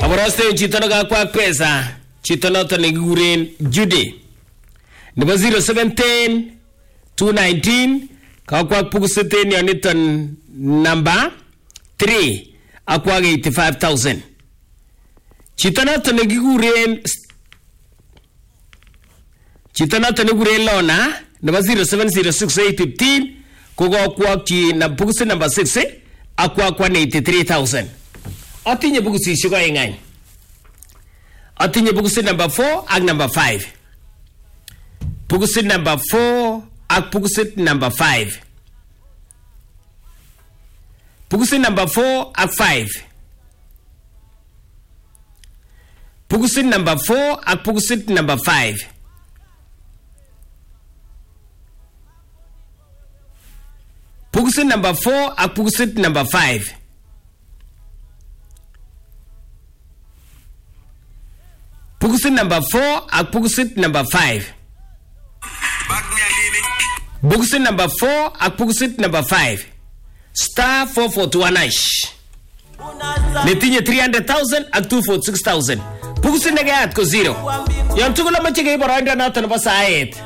Abaraste chito nakakwa pesa. Chito noto nekikuren Judy. Nebo 0710 219 kakwa pukuseten yoniton number 3 akwa 85,000. Chito noto nekikuren Lona nebo 0706815 kokakwa na pukusit number 6 akwa 83,000. Atinye pukusishek aeng any. Atinye pukusit number 4 ak number 5. Pukusit number 4 ak pukusit number 5. Pukusit number 4 ak 5. Pukusit number 4 ak pukusit number 5. Pukusit number 4 ak pukusit number 5. Pukusit number 4 ak pukusit number 5. Pukusit number 4 ak pukusit number 5. Star 441 hash. Netinye 300,000 ak 246,000. Pukusit nekayat ko 0. Yon tugul amache kei boroindo noto nebo saet.